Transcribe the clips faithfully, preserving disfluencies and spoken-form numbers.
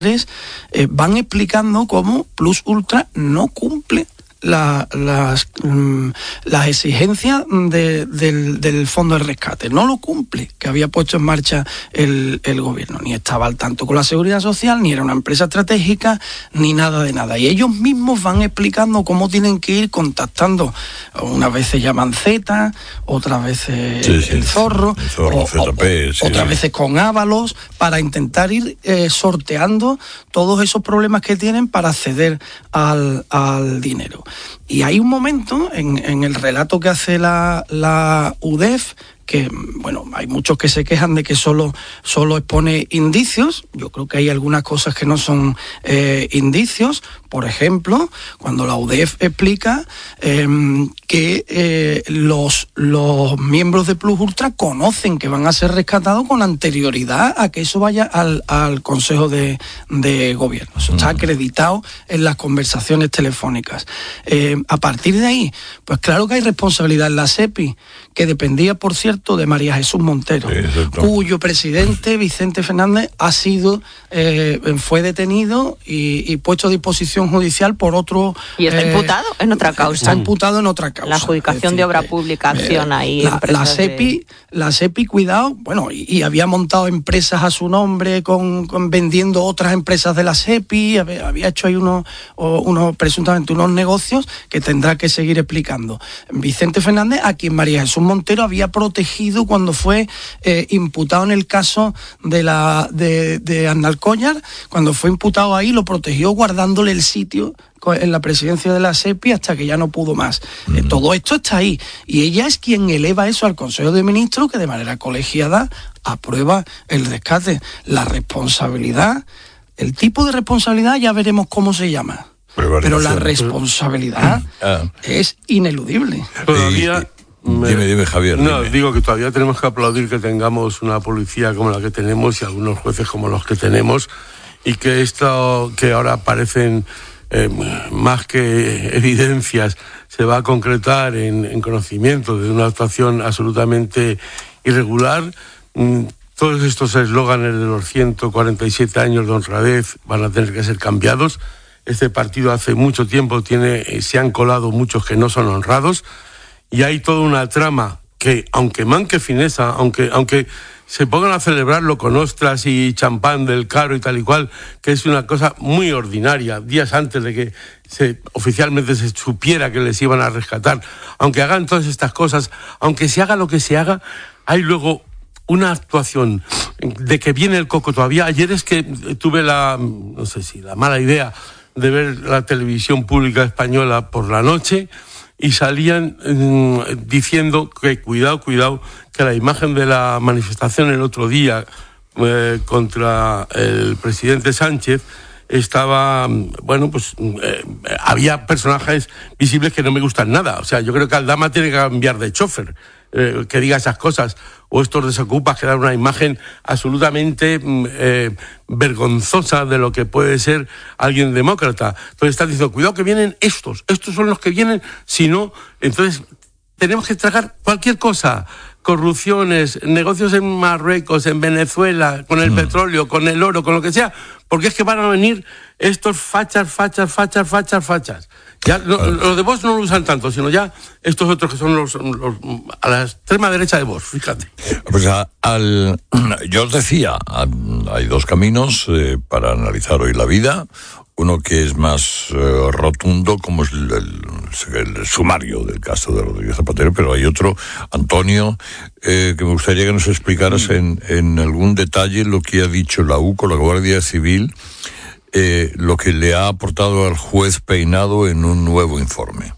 eh, van explicando cómo Plus Ultra no cumple La, las, las exigencias de, del, del fondo de rescate. No lo cumple, que había puesto en marcha el, el gobierno. Ni estaba al tanto con la seguridad social, ni era una empresa estratégica, ni nada de nada. Y ellos mismos van explicando cómo tienen que ir contactando. Unas veces llaman Z, otras veces sí, sí, el Zorro, el zorro o, Z P, o, sí, otras sí. veces con Ábalos, para intentar ir eh, sorteando todos esos problemas que tienen para acceder al, al dinero. Y hay un momento en, en el relato que hace la, la U D E F, que, bueno, hay muchos que se quejan de que solo, solo expone indicios. Yo creo que hay algunas cosas que no son eh, indicios. Por ejemplo, cuando la U D E F explica eh, que eh, los, los miembros de Plus Ultra conocen que van a ser rescatados con anterioridad a que eso vaya al, al Consejo de, de Gobierno. Eso está acreditado en las conversaciones telefónicas. Eh, a partir de ahí, pues claro que hay responsabilidad en la SEPI, que dependía, por cierto, de María Jesús Montero, sí, cuyo presidente, Vicente Fernández, ha sido, eh, fue detenido y, y puesto a disposición judicial por otro... Y está eh, imputado en otra causa. Está imputado en otra causa. La adjudicación es decir, de obra pública, acción eh, ahí. La, la SEPI, de... la SEPI, cuidado, bueno, y, y había montado empresas a su nombre, con, con vendiendo otras empresas de la SEPI, había, había hecho ahí unos, unos, presuntamente unos negocios que tendrá que seguir explicando. Vicente Fernández, a quien María Jesús Montero había protegido cuando fue eh, imputado en el caso de la de, de Arnalcóllar, cuando fue imputado ahí, lo protegió guardándole el sitio en la presidencia de la SEPI hasta que ya no pudo más. Mm. Eh, todo esto está ahí. Y ella es quien eleva eso al Consejo de Ministros, que de manera colegiada aprueba el rescate. La responsabilidad, el tipo de responsabilidad ya veremos cómo se llama. Pero la responsabilidad ah. es ineludible. Todavía... Me, dime, dime, Javier. No, dime. digo que todavía tenemos que aplaudir que tengamos una policía como la que tenemos y algunos jueces como los que tenemos, y que esto que ahora parecen eh, más que evidencias se va a concretar en, en conocimiento de una actuación absolutamente irregular. Mm, todos estos eslóganes de los ciento cuarenta y siete años de honradez van a tener que ser cambiados. Este partido hace mucho tiempo tiene, se han colado muchos que no son honrados. Y hay toda una trama que, aunque manque fineza, aunque, aunque se pongan a celebrarlo con ostras y champán del caro y tal y cual, que es una cosa muy ordinaria, días antes de que se, oficialmente se supiera que les iban a rescatar, aunque hagan todas estas cosas, aunque se haga lo que se haga, hay luego una actuación de que viene el coco todavía. Ayer es que tuve la, no sé si la mala idea de ver la televisión pública española por la noche, y salían mmm, diciendo que cuidado, cuidado, que la imagen de la manifestación el otro día eh, contra el presidente Sánchez estaba, bueno, pues eh, había personajes visibles que no me gustan nada. O sea, yo creo que Aldama tiene que cambiar de chofer, eh, que diga esas cosas, o estos desocupas que dan una imagen absolutamente eh, vergonzosa de lo que puede ser alguien demócrata. Entonces están diciendo, cuidado que vienen estos, estos son los que vienen, si no, entonces tenemos que tragar cualquier cosa. Corrupciones, negocios en Marruecos, en Venezuela, con el mm. petróleo, con el oro, con lo que sea, porque es que van a venir estos fachas, fachas, fachas, fachas, fachas. Ya lo, los de Vox no lo usan tanto, sino ya estos otros que son los, los a la extrema derecha de Vox, fíjate. Pues a, al, yo os decía, a, hay dos caminos eh, para analizar hoy la vida. Uno que es más eh, rotundo, como es el, el, el sumario del caso de Rodríguez Zapatero, pero hay otro, Antonio, eh, que me gustaría que nos explicaras en, en algún detalle lo que ha dicho la U C O, la Guardia Civil, eh, lo que le ha aportado al juez Peinado en un nuevo informe.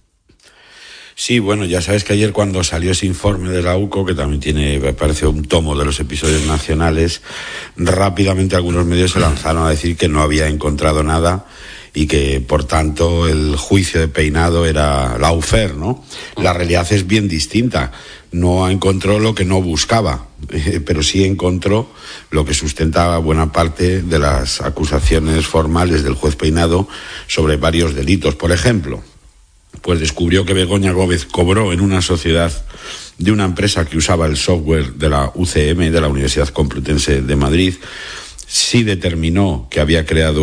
Sí, bueno, ya sabes que ayer cuando salió ese informe de la U C O, que también tiene, me parece, un tomo de los episodios nacionales, rápidamente algunos medios se lanzaron a decir que no había encontrado nada y que, por tanto, el juicio de Peinado era lawfare, ¿no? La realidad es bien distinta. No encontró lo que no buscaba, eh, pero sí encontró lo que sustentaba buena parte de las acusaciones formales del juez Peinado sobre varios delitos. Por ejemplo, pues descubrió que Begoña Gómez cobró en una sociedad de una empresa que usaba el software de la U C M, de la Universidad Complutense de Madrid, sí determinó que había creado